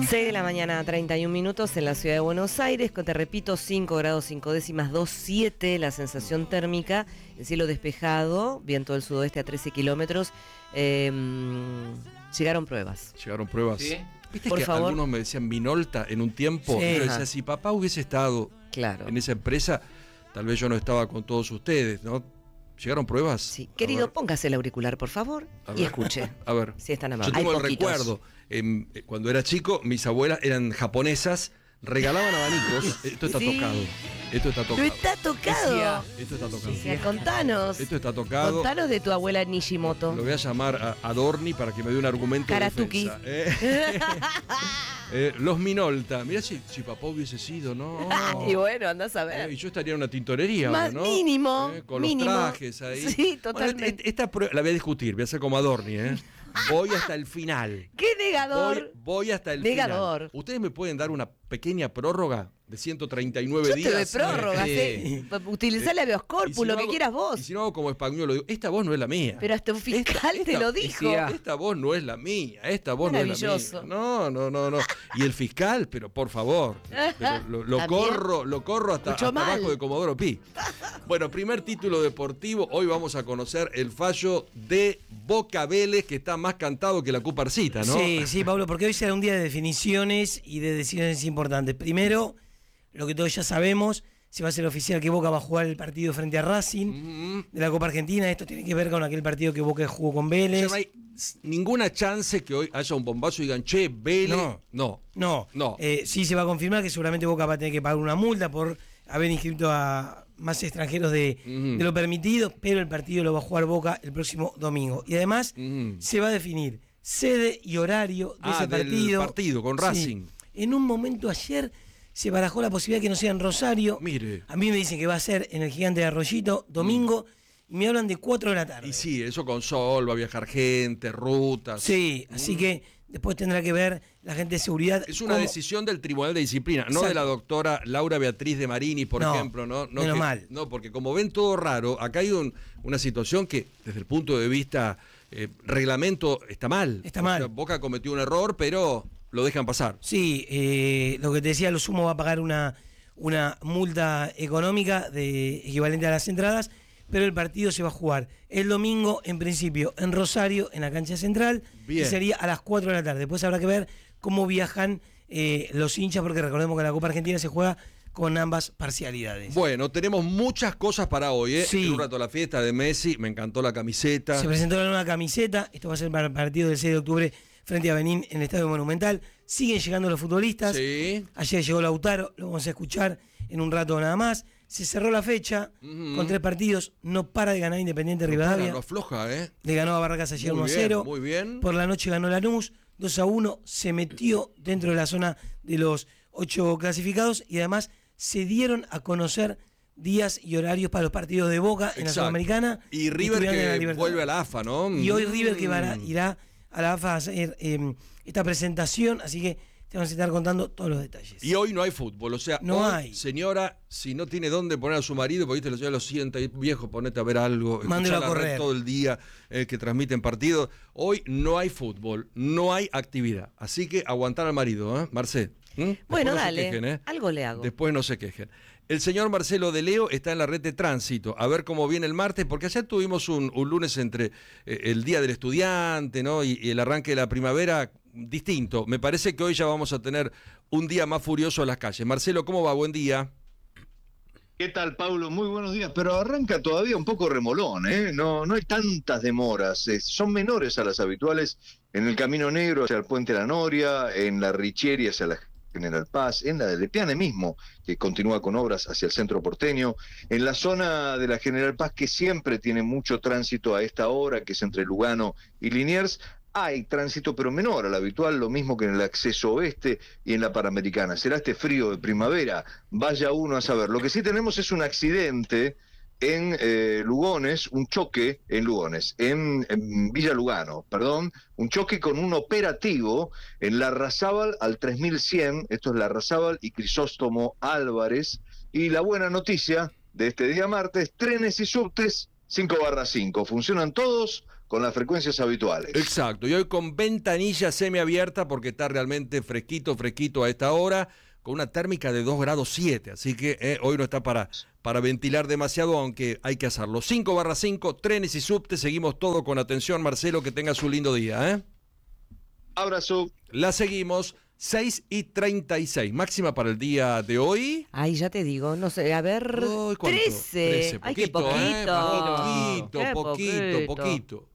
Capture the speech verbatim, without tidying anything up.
seis de la mañana, treinta y un minutos en la ciudad de Buenos Aires. Te repito, cinco grados cinco décimas, dos punto siete la sensación térmica. El cielo despejado, viento del sudoeste a trece kilómetros. Eh, llegaron pruebas. Llegaron pruebas. ¿Sí? ¿Viste Por que favor. algunos me decían Minolta en un tiempo? Sí. Y yo decía, Ajá. si papá hubiese estado Claro. en esa empresa, tal vez yo no estaba con todos ustedes, ¿no? ¿Llegaron pruebas? Sí. Querido, póngase el auricular, por favor, A y ver. escuche. A ver. Si es tan amable. Yo tengo Hay el poquitos. recuerdo. em, eh, cuando era chico, mis abuelas eran japonesas, regalaban abanicos. Esto está Sí. tocado. Esto está ¡No tocado. está tocado! Esto está tocado. Decía, contanos. Esto está tocado. Contanos de tu abuela Nishimoto. Lo voy a llamar a, a Dorni para que me dé un argumento Karatuki. de defensa. Eh, eh, los Minolta. Mirá si, si papá hubiese sido, ¿no? Y bueno, andás a ver. Eh, y yo estaría en una tintorería, Más ¿no? mínimo, Eh, con mínimo. los trajes ahí. Sí, totalmente. Bueno, et- esta prueba la voy a discutir, voy a hacer como Adorni, ¿eh? Voy hasta el final. ¡Qué negador! Voy, voy hasta el Negador. final. ¿Ustedes me pueden dar una pequeña prórroga de ciento treinta y nueve Yo días? te doy prórroga, Eh, sí. Utilizá la habeas y corpus, si lo no que hago- quieras vos. Y si no hago como español, digo, esta voz no es la mía. Pero hasta un fiscal te lo dijo. Esta voz no es la mía, esta voz no es la Maravilloso. mía. No, no, no, no. Y el fiscal, pero por favor, pero lo, lo ¿También? corro, lo corro hasta, Mucho hasta mal. abajo de Comodoro Pi. Bueno, primer título deportivo, hoy vamos a conocer el fallo de Boca Vélez, que está más cantado que la Cuparcita, ¿no? Sí, sí, Pablo, porque hoy será un día de definiciones y de decisiones importantes. Primero, lo que todos ya sabemos, se va a hacer oficial que Boca va a jugar el partido frente a Racing Mm. de la Copa Argentina. Esto tiene que ver con aquel partido que Boca jugó con O Vélez. sea, no hay s- ninguna chance que hoy haya un bombazo y digan, che, Vélez. No. No. No, No. Eh, sí se va a confirmar que seguramente Boca va a tener que pagar una multa por haber inscrito a más extranjeros de, Ujú. de lo permitido, pero el partido lo va a jugar Boca el próximo domingo. Y además Ujú. se va a definir sede y horario de Ah, ese del partido. partido con Sí. Racing. En un momento ayer se barajó la posibilidad que no sea en Rosario. Mire. A mí me dicen que va a ser en el Gigante de Arroyito, domingo, y me hablan de cuatro de la tarde. Y sí, eso con sol, va a viajar gente, rutas. Sí, así que después tendrá que ver la gente de seguridad. Es una cómo- decisión del Tribunal de Disciplina, no Exacto. de la doctora Laura Beatriz de Marini, por No, ejemplo. No, no, menos que- mal. no, porque como ven todo raro, acá hay un- una situación que desde el punto de vista eh, reglamento está mal. Está O mal. sea, Boca cometió un error, pero lo dejan pasar. Sí, eh, lo que te decía, lo sumo va a pagar una, una multa económica de equivalente a las entradas, pero el partido se va a jugar el domingo, en principio, en Rosario, en la cancha central, Bien. y sería a las cuatro de la tarde. Después habrá que ver cómo viajan eh, los hinchas, porque recordemos que la Copa Argentina se juega con ambas parcialidades. Bueno, tenemos muchas cosas para hoy, ¿eh? Sí. En un rato la fiesta de Messi, me encantó la camiseta. Se presentó la nueva camiseta, esto va a ser para el partido del seis de octubre frente a Benín en el Estadio Monumental. Siguen llegando los futbolistas. Sí. Ayer llegó Lautaro, lo vamos a escuchar en un rato nada más. Se cerró la fecha Ujú. con tres partidos, no para de ganar Independiente Rivadavia. No afloja, ¿eh? Le ganó a Barracas ayer Muy uno a bien, cero. muy bien. Por la noche ganó Lanús dos a uno, se metió dentro de la zona de los ocho clasificados y además se dieron a conocer días y horarios para los partidos de Boca en la Exacto. Sudamericana. Y River Estudiantes en la que Libertadores. vuelve a la A F A, ¿no? Y hoy River que Mm. va- irá a la A F A a hacer eh, esta presentación, así que te vamos a estar contando todos los detalles. Y hoy no hay fútbol, o sea, No hoy, hay. señora, si no tiene dónde poner a su marido, porque viste, la señora lo sienta, y, viejo, ponete a ver algo, Mándelo escuchá a la red correr. todo el día eh, que transmiten partidos. Hoy no hay fútbol, no hay actividad, así que aguantar al marido, ¿eh, Marcé? ¿Mm? Después Bueno, no se dale, quejen, ¿eh? algo le hago. Después no se quejen. El señor Marcelo de Leo está en la red de tránsito, a ver cómo viene el martes, porque ayer tuvimos un, un lunes entre eh, el Día del Estudiante, ¿no? y, y el arranque de la primavera distinto. Me parece que hoy ya vamos a tener un día más furioso en las calles. Marcelo, ¿cómo va? Buen día. ¿Qué tal, Pablo? Muy buenos días, pero arranca todavía un poco remolón, ¿eh? No, no hay tantas demoras, eh, son menores a las habituales en el Camino Negro hacia el Puente La Noria, en la Richieri hacia la General Paz, en la de Lepiane mismo, que continúa con obras hacia el centro porteño, en la zona de la General Paz, que siempre tiene mucho tránsito a esta hora, que es entre Lugano y Liniers. Hay tránsito, pero menor al habitual, lo mismo que en el acceso oeste y en la Panamericana. Será este frío de primavera, vaya uno a saber. Lo que sí tenemos es un accidente en eh, Lugones, un choque en Lugones, en, en Villa Lugano, perdón, un choque con un operativo en Larrazábal al tres mil cien, esto es Larrazábal y Crisóstomo Álvarez, y la buena noticia de este día martes, trenes y subtes cinco barra cinco, funcionan todos con las frecuencias habituales. Exacto, y hoy con ventanilla semiabierta porque está realmente fresquito, fresquito a esta hora, con una térmica de dos grados siete, así que eh, hoy no está para, para ventilar demasiado, aunque hay que hacerlo. cinco barra cinco, trenes y subtes, seguimos todo con atención, Marcelo, que tenga su lindo día. ¿eh? Abrazo. La seguimos, seis y treinta y seis, máxima para el día de hoy. Ay, ya te digo, no sé, a ver, Uy, ¿cuánto? trece. trece, Ay, qué poquito, poquito. ¿eh? Poquito, Qué poquito, poquito. poquito.